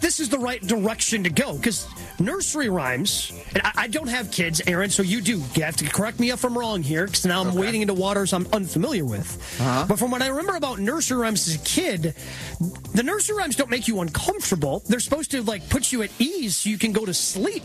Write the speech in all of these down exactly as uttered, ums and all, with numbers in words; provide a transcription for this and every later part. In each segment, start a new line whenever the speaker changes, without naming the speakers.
this is the right direction to go, because nursery rhymes, and I, I don't have kids, Aaron, so you do. You have to correct me if I'm wrong here, because now I'm okay. wading into waters I'm unfamiliar with. Uh-huh. But from what I remember about nursery rhymes as a kid, the nursery rhymes don't make you uncomfortable. They're supposed to like put you at ease so you can go to sleep.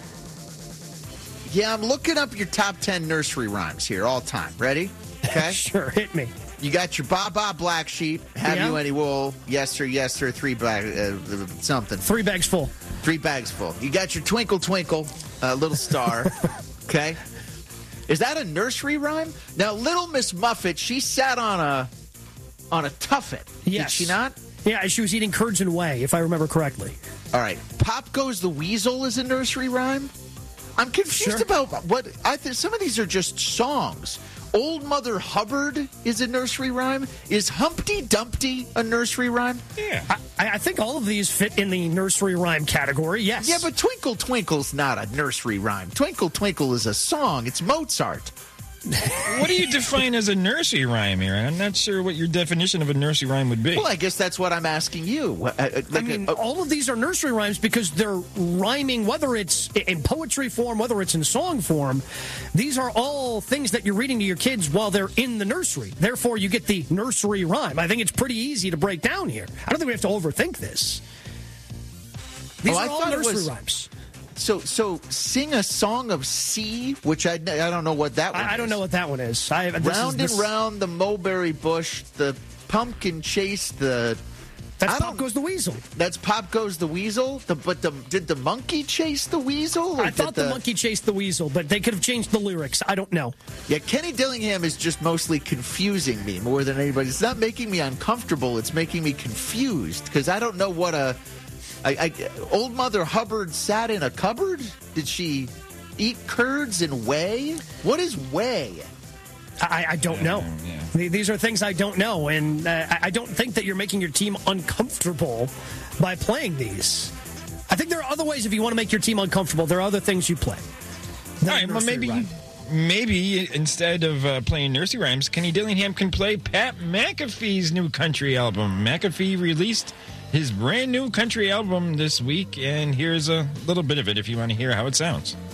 Yeah, I'm looking up your top ten nursery rhymes here all time. Ready? Okay.
Sure, hit me.
You got your Ba Ba Black Sheep, Have
yeah.
You Any Wool, Yes Sir, Yes Sir, three bag, uh, something.
Three bags full.
Three bags full. You got your Twinkle Twinkle, uh, Little Star. Okay. Is that a nursery rhyme? Now, Little Miss Muffet, she sat on a on a tuffet.
Yes.
Did she not?
Yeah, she was eating curds and whey, if I remember correctly.
All right. Pop Goes the Weasel is a nursery rhyme? I'm confused
sure.
about what I think. Some of these are just songs. Old Mother Hubbard is a nursery rhyme. Is Humpty Dumpty a nursery rhyme?
Yeah. I, I think all of these fit in the nursery rhyme category, yes.
Yeah, but Twinkle Twinkle's not a nursery rhyme. Twinkle Twinkle is a song. It's Mozart.
What do you define as a nursery rhyme, Aaron? I'm not sure what your definition of a nursery rhyme would be.
Well, I guess that's what I'm asking you. Uh, uh, like
I mean,
a, uh,
all of these are nursery rhymes because they're rhyming, whether it's in poetry form, whether it's in song form. These are all things that you're reading to your kids while they're in the nursery. Therefore, you get the nursery rhyme. I think it's pretty easy to break down here. I don't think we have to overthink this. These
oh,
are
I
all nursery
was,
rhymes.
So, so sing a song of sea, which I, I don't know what that one
I,
is.
I don't know what that one is. I, this
round
is, this...
and round the mulberry bush, the pumpkin chase the...
That's Pop Goes the Weasel.
That's Pop Goes the Weasel? The, but the, did the monkey chase the weasel?
I thought the... the monkey chased the weasel, but they could have changed the lyrics. I don't know.
Yeah, Kenny Dillingham is just mostly confusing me more than anybody. It's not making me uncomfortable. It's making me confused because I don't know what a... I, I, Old Mother Hubbard sat in a cupboard? Did she eat curds and whey? What is whey?
I, I don't know. Yeah. These are things I don't know, and uh, I don't think that you're making your team uncomfortable by playing these. I think there are other ways if you want to make your team uncomfortable. There are other things you play.
All right, well, maybe, rhyme. maybe instead of uh, playing nursery rhymes, Kenny Dillingham can play Pat McAfee's new country album. McAfee released his brand new country album this week, and here's a little bit of it if you want to hear how it sounds.